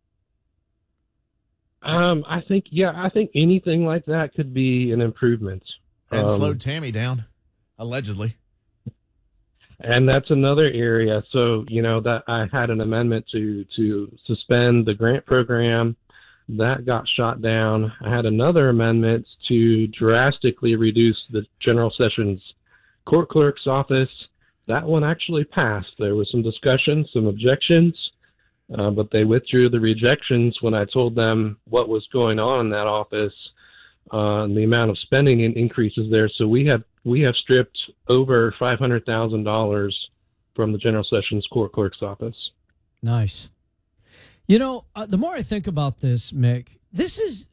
H: I think anything like that could be an improvement.
F: And slowed Tammy down, allegedly.
H: And that's another area. So, that I had an amendment to suspend the grant program. That got shot down. I had another amendment to drastically reduce the General Sessions Court Clerk's office. That one actually passed. There was some discussion, some objections, but they withdrew the rejections when I told them what was going on in that office, and the amount of spending and increases there. So we have stripped over $500,000 from the General Sessions Court Clerk's office.
E: Nice. The more I think about this, Mick, this is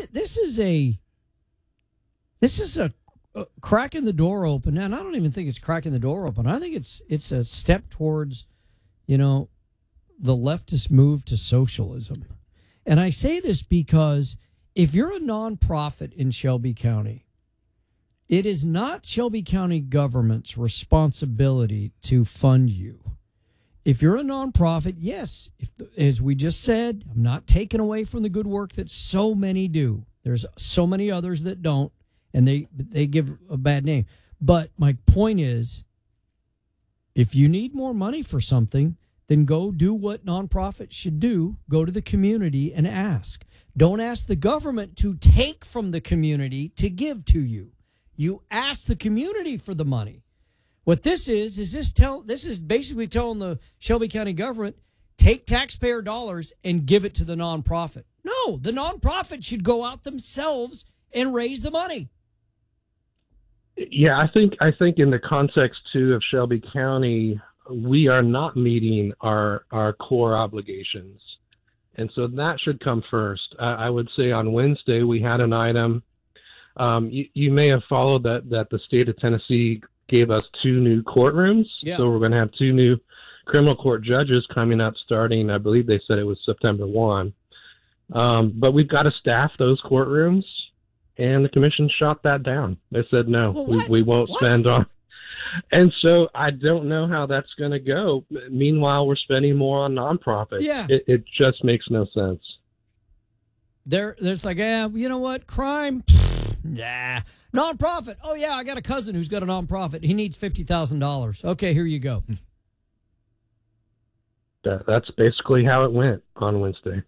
E: a cracking the door open. And I don't even think it's cracking the door open. I think it's a step towards, the leftist move to socialism. And I say this because if you're a nonprofit in Shelby County, it is not Shelby County government's responsibility to fund you. If you're a nonprofit, yes, as we just said, I'm not taking away from the good work that so many do. There's so many others that don't, and they give a bad name. But my point is, if you need more money for something, then go do what nonprofits should do. Go to the community and ask. Don't ask the government to take from the community to give to you. You ask the community for the money. What this is basically telling the Shelby County government, take taxpayer dollars and give it to the nonprofit. No, the nonprofit should go out themselves and raise the money.
H: Yeah, I think in the context too of Shelby County, we are not meeting our core obligations. And so that should come first. I would say on Wednesday we had an item. You may have followed that the state of Tennessee gave us 2 new courtrooms. Yeah. So we're going to have 2 new criminal court judges coming up starting, I believe they said it was September 1. But we've got to staff those courtrooms, and the commission shot that down. They said, no, we won't spend on. And so I don't know how that's going to go. Meanwhile, we're spending more on nonprofits.
E: Yeah.
H: It just makes no sense.
E: There's like, you know what? Crime? Nah. Nonprofit. Oh, yeah, I got a cousin who's got a nonprofit. He needs $50,000. Okay, here you go.
H: That's basically how it went on Wednesday.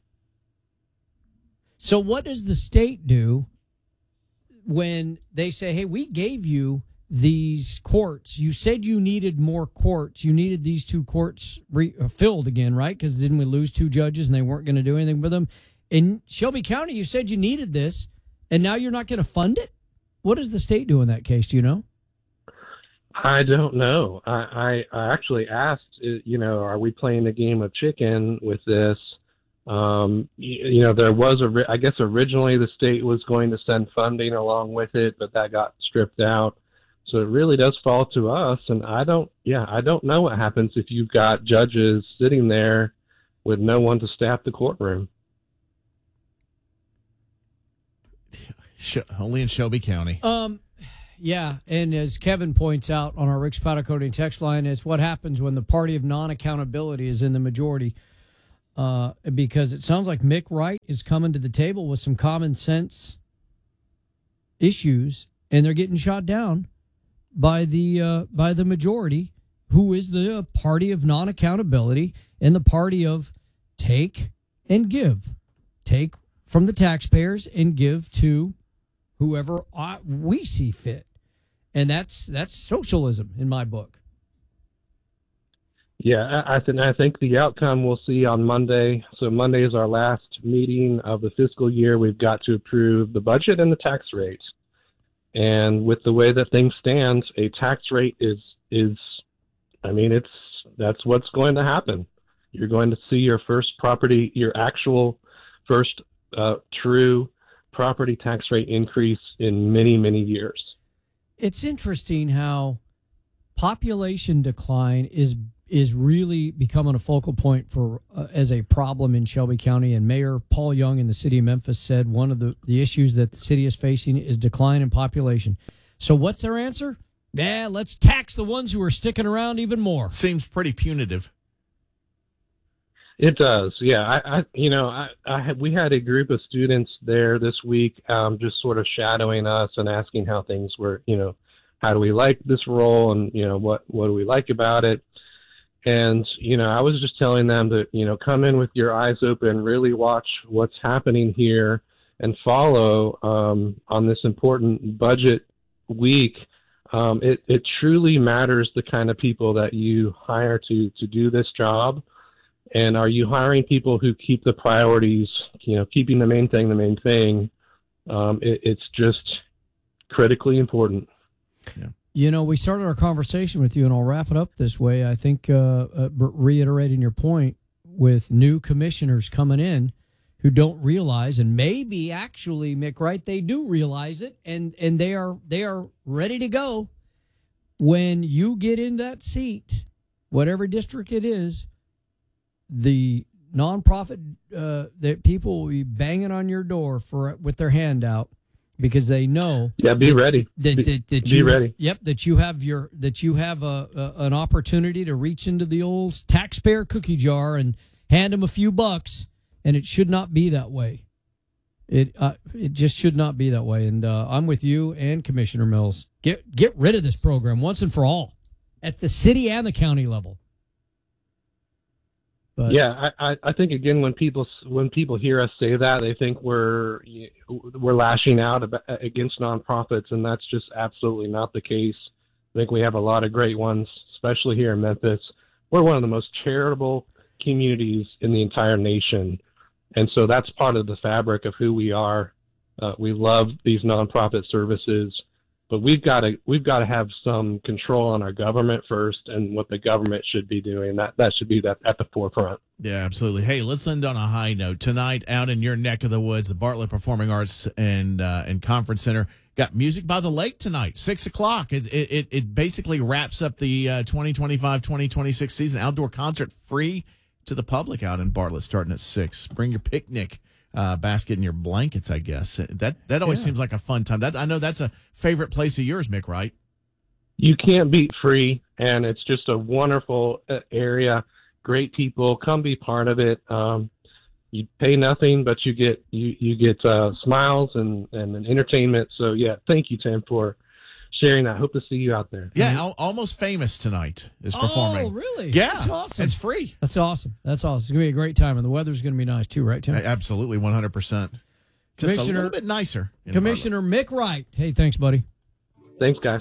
E: So what does the state do when they say, hey, we gave you these courts. You said you needed more courts. You needed these 2 courts filled again, right? Because didn't we lose 2 judges and they weren't going to do anything with them? In Shelby County, you said you needed this, and now you're not going to fund it? What does the state do in that case? Do you know?
H: I don't know. I actually asked, are we playing a game of chicken with this? There was I guess originally the state was going to send funding along with it, but that got stripped out. So it really does fall to us. And I don't know what happens if you've got judges sitting there with no one to staff the courtroom.
F: Only in Shelby County.
E: Yeah, and as Kevin points out on our Rick Spatacone text line, it's what happens when the party of non-accountability is in the majority. Because it sounds like Mick Wright is coming to the table with some common sense issues, and they're getting shot down by the majority, who is the party of non-accountability and the party of take and give. Take from the taxpayers and give to whoever we see fit. And that's socialism in my book.
H: Yeah, I think the outcome we'll see on Monday. So Monday is our last meeting of the fiscal year. We've got to approve the budget and the tax rate. And with the way that things stand, a tax rate that's what's going to happen. You're going to see your actual first true property tax rate increase in many, many years.
E: It's interesting how population decline is really becoming a focal point for as a problem in Shelby County. And Mayor Paul Young in the city of Memphis said one of the issues that the city is facing is decline in population. So what's their answer? Yeah, let's tax the ones who are sticking around even more.
F: Seems pretty punitive.
H: It does, yeah. We had a group of students there this week, just sort of shadowing us and asking how things were. How do we like this role, and what do we like about it? And I was just telling them to come in with your eyes open, really watch what's happening here, and follow on this important budget week. It truly matters the kind of people that you hire to do this job. And are you hiring people who keep the priorities, keeping the main thing? It's just critically important.
E: Yeah. We started our conversation with you, and I'll wrap it up this way. I think reiterating your point with new commissioners coming in who don't realize, and maybe actually, Mick Wright, they do realize it, and they are ready to go. When you get in that seat, whatever district it is, the nonprofit that people will be banging on your door with their hand out because they know.
H: Yeah, be ready. Be ready.
E: Yep, that you have an opportunity to reach into the old taxpayer cookie jar and hand them a few bucks, and it should not be that way. It just should not be that way. And I'm with you and Commissioner Mills. Get rid of this program once and for all at the city and the county level. But,
H: yeah, I think again when people hear us say that, they think we're lashing out against nonprofits, and that's just absolutely not the case. I think we have a lot of great ones, especially here in Memphis. We're one of the most charitable communities in the entire nation, and so that's part of the fabric of who we are. We love these nonprofit services, but we've got to have some control on our government first, and what the government should be doing. That should be at the forefront.
F: Yeah, absolutely. Hey, let's end on a high note. Tonight, out in your neck of the woods, the Bartlett Performing Arts and Conference Center got Music by the Lake tonight, 6:00. It basically wraps up the 2025-2026 season. Outdoor concert free to the public out in Bartlett, starting at 6. Bring your picnic basket and your blankets, I guess. That always seems like a fun time. I know that's a favorite place of yours, Mick, right?
H: You can't beat free, and it's just a wonderful area. Great people. Come be part of it. You pay nothing, but you get smiles and entertainment. So yeah, thank you, Tim, for sharing that. Hope to see you out there.
F: Yeah, Almost Famous tonight is performing.
E: Oh, really?
F: Yeah,
E: that's awesome.
F: It's free.
E: That's awesome. It's going to be a great time, and the weather's going to be nice too, right, Tim?
F: Absolutely, 100%. Just a little bit nicer.
E: Commissioner Mick Wright. Hey, thanks, buddy.
H: Thanks, guys.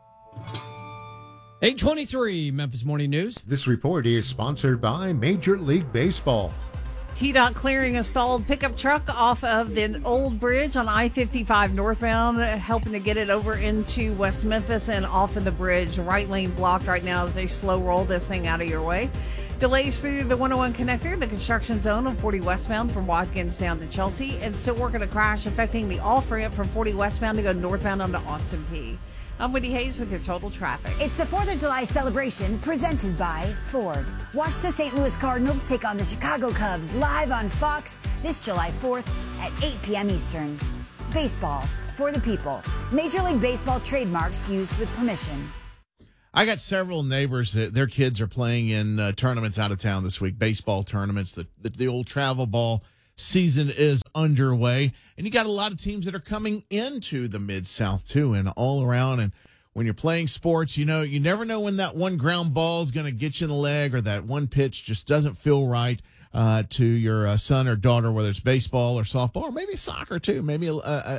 E: 8:23 Memphis Morning News.
I: This report is sponsored by Major League Baseball.
G: TDOT clearing a stalled pickup truck off of the old bridge on I-55 northbound, helping to get it over into West Memphis and off of the bridge. Right lane blocked right now as they slow roll this thing out of your way. Delays through the 101 connector, the construction zone of 40 westbound from Watkins down to Chelsea, and still working a crash affecting the off-ramp from 40 westbound to go northbound onto Austin P. I'm Wendy Hayes with your total traffic.
A: It's the 4th of July celebration presented by Ford. Watch the St. Louis Cardinals take on the Chicago Cubs live on Fox this July 4th at 8 p.m. Eastern. Baseball for the people. Major League Baseball trademarks used with permission.
F: I got several neighbors that their kids are playing in tournaments out of town this week, baseball tournaments. The old travel ball season is underway, and you got a lot of teams that are coming into the Mid-South too, and all around. And when you're playing sports, you never know when that one ground ball is going to get you in the leg, or that one pitch just doesn't feel right to your son or daughter, whether it's baseball or softball, or maybe soccer too, maybe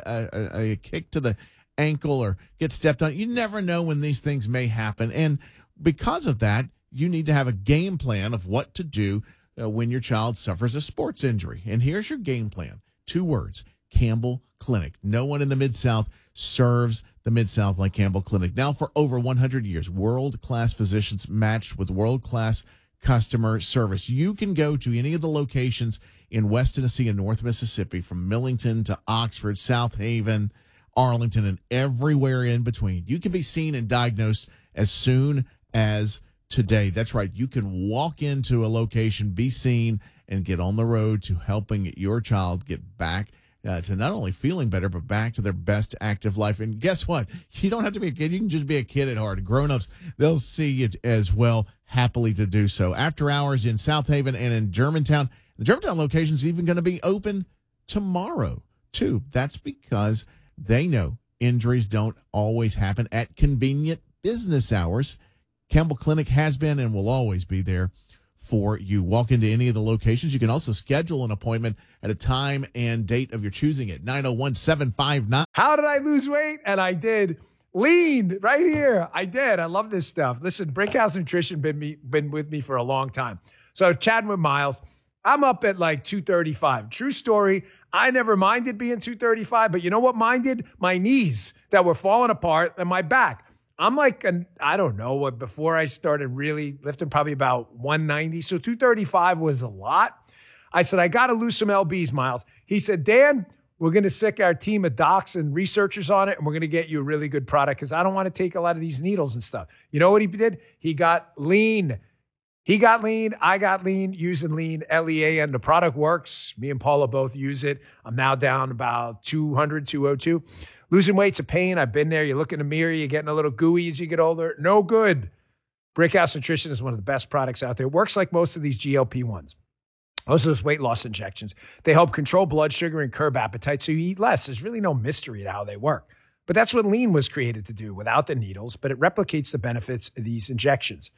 F: a kick to the ankle or get stepped on. You never know when these things may happen, and because of that, you need to have a game plan of what to do when your child suffers a sports injury. And here's your game plan. 2 words: Campbell Clinic. No one in the Mid-South serves the Mid-South like Campbell Clinic. Now for over 100 years, world-class physicians matched with world-class customer service. You can go to any of the locations in West Tennessee and North Mississippi, from Millington to Oxford, South Haven, Arlington, and everywhere in between. You can be seen and diagnosed as soon as today. That's right. You can walk into a location, be seen, and get on the road to helping your child get back to not only feeling better, but back to their best active life. And guess what? You don't have to be a kid. You can just be a kid at heart. Grown-ups, they'll see it as well, happily to do so. After hours in South Haven and in Germantown. The Germantown location is even going to be open tomorrow, too. That's because they know injuries don't always happen at convenient business hours. Campbell Clinic has been and will always be there for you. Walk into any of the locations. You can also schedule an appointment at a time and date of your choosing at 901-759.
J: How did I lose weight? And I did. Lean right here. I did. I love this stuff. Listen, Brickhouse Nutrition been with me for a long time. So chatting with Miles, I'm up at like 235. True story. I never minded being 235, but you know what minded? My knees that were falling apart and my back. I'm like, I don't know what, before I started really lifting, probably about 190. So 235 was a lot. I said, I got to lose some LBs, Miles. He said, Dan, we're going to sick our team of docs and researchers on it, and we're going to get you a really good product because I don't want to take a lot of these needles and stuff. You know what he did? He got lean. He got lean. I got lean using lean, LEAN. The product works. Me and Paula both use it. I'm now down about 200, 202. Losing weight's a pain. I've been there. You look in the mirror, you're getting a little gooey as you get older. No good. Brickhouse Nutrition is one of the best products out there. It works like most of these GLP-1s. Most of those weight loss injections. They help control blood sugar and curb appetite so you eat less. There's really no mystery to how they work. But that's what lean was created to do without the needles, but it replicates the benefits of these injections.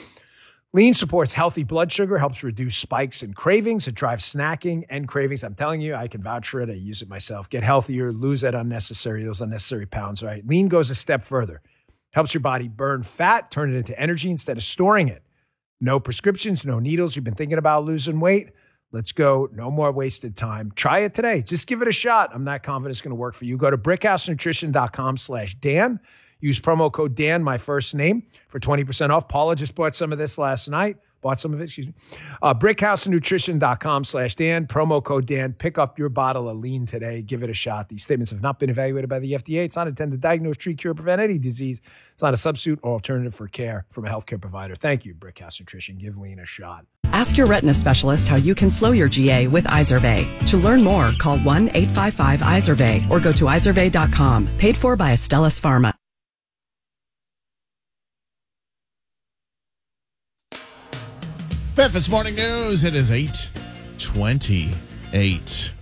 J: Lean supports healthy blood sugar, helps reduce spikes and cravings. It drives snacking and cravings. I'm telling you, I can vouch for it. I use it myself. Get healthier, lose those unnecessary pounds, right? Lean goes a step further. Helps your body burn fat, turn it into energy instead of storing it. No prescriptions, no needles. You've been thinking about losing weight? Let's go. No more wasted time. Try it today. Just give it a shot. I'm not confident it's going to work for you. Go to brickhousenutrition.com/Dan. Use promo code Dan, my first name, for 20% off. Paula just bought some of this last night. Brickhousenutrition.com/Dan. Promo code Dan. Pick up your bottle of lean today. Give it a shot. These statements have not been evaluated by the FDA. It's not intended to diagnose, treat, cure, prevent any disease. It's not a substitute or alternative for care from a healthcare provider. Thank you, Brickhouse Nutrition. Give lean a shot.
K: Ask your retina specialist how you can slow your GA with Izervay. To learn more, call 1-855-IZERVAY or go to izervay.com. Paid for by Astellas Pharma.
F: Memphis Morning News. It is 8:28.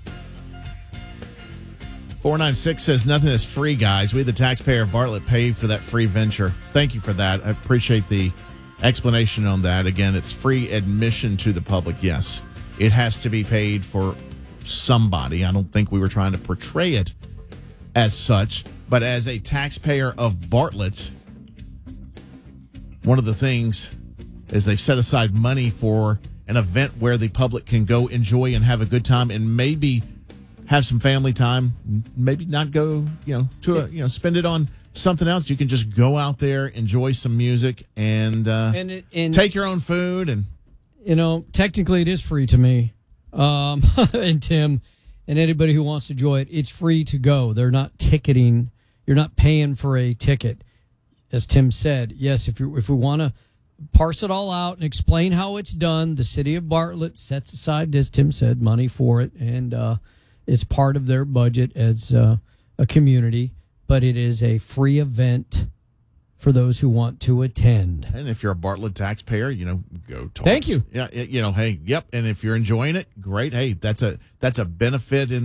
F: 496 says nothing is free, guys. We, the taxpayer of Bartlett, paid for that free venture. Thank you for that. I appreciate the explanation on that. Again, it's free admission to the public. Yes, it has to be paid for somebody. I don't think we were trying to portray it as such, but as a taxpayer of Bartlett, one of the things is they've set aside money for an event where the public can go enjoy and have a good time and maybe have some family time, maybe not go, spend it on something else. You can just go out there, enjoy some music, and take your own food. And
E: technically it is free to me, and Tim, and anybody who wants to enjoy it. It's free to go. They're not ticketing. You're not paying for a ticket. as Tim said, yes, if we want to parse it all out and explain how it's done, the city of Bartlett sets aside, as Tim said, money for it, and it's part of their budget as a community, but it is a free event for those who want to attend.
F: And if you're a Bartlett taxpayer, go talk.
E: Thank you.
F: Yeah, hey, yep. And if you're enjoying it, great. Hey, that's a benefit in